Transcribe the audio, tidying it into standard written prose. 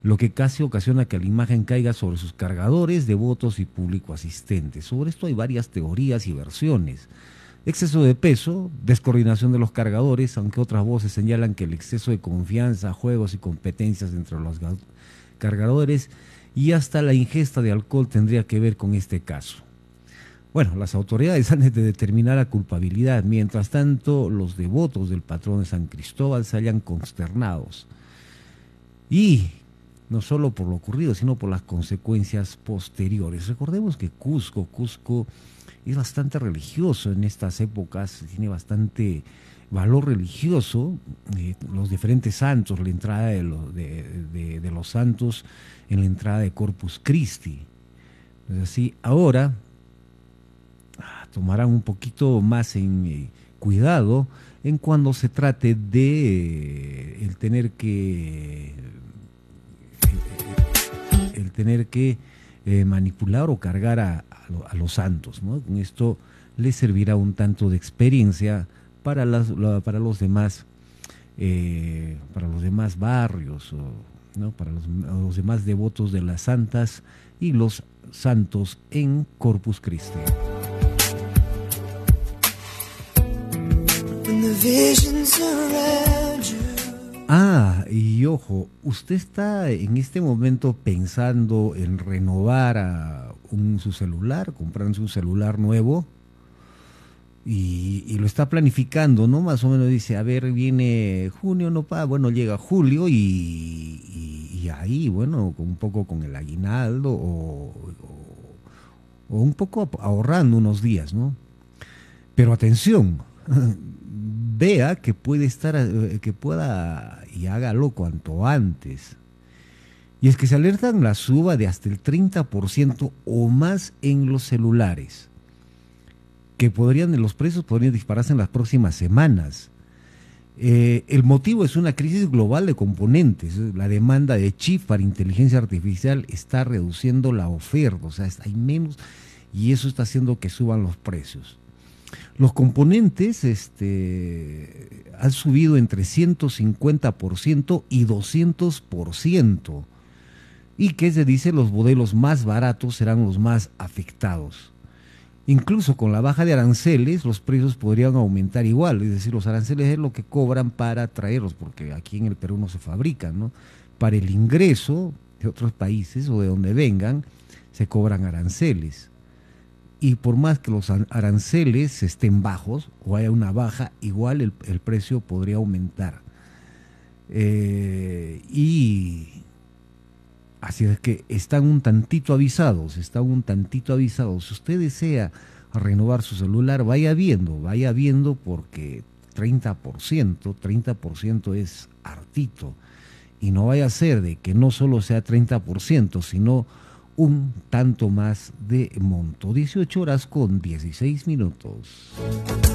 lo que casi ocasiona que la imagen caiga sobre sus cargadores, devotos y público asistente. Sobre esto hay varias teorías y versiones. Exceso de peso, descoordinación de los cargadores, aunque otras voces señalan que el exceso de confianza, juegos y competencias entre los cargadores y hasta la ingesta de alcohol tendría que ver con este caso. Bueno, las autoridades han de determinar la culpabilidad. Mientras tanto, los devotos del patrón de San Cristóbal se hallan consternados. Y no solo por lo ocurrido, sino por las consecuencias posteriores. Recordemos que Cusco es bastante religioso en estas épocas, tiene bastante valor religioso, los diferentes santos, la entrada de los santos en la entrada de Corpus Christi. Entonces, así, ahora tomarán un poquito más en cuidado en cuando se trate de el tener que manipular o cargar a los santos, ¿no? Con esto les servirá un tanto de experiencia para los demás barrios, ¿no? Para los demás devotos de las santas y los santos en Corpus Christi. Y ojo, usted está en este momento pensando en renovar su celular, comprarse un celular nuevo y lo está planificando, ¿no? Más o menos dice, a ver, viene junio, no pa, bueno, llega julio y ahí, bueno, un poco con el aguinaldo o un poco ahorrando unos días, ¿no? Pero atención, vea que pueda y hágalo cuanto antes. Y es que se alertan la suba de hasta el 30% o más en los celulares, que los precios podrían dispararse en las próximas semanas. El motivo es una crisis global de componentes. La demanda de chips para inteligencia artificial está reduciendo la oferta, o sea, hay menos, y eso está haciendo que suban los precios. Los componentes han subido entre 150% y 200%, y que se dice los modelos más baratos serán los más afectados. Incluso con la baja de aranceles, los precios podrían aumentar igual, es decir, los aranceles es lo que cobran para traerlos, porque aquí en el Perú no se fabrican, ¿no? Para el ingreso de otros países o de donde vengan, se cobran aranceles. Y por más que los aranceles estén bajos o haya una baja, igual el precio podría aumentar. Y así es que están un tantito avisados. Si usted desea renovar su celular, vaya viendo porque 30% es hartito. Y no vaya a ser de que no solo sea 30%, sino un tanto más de monto. 18 horas con 16 minutos.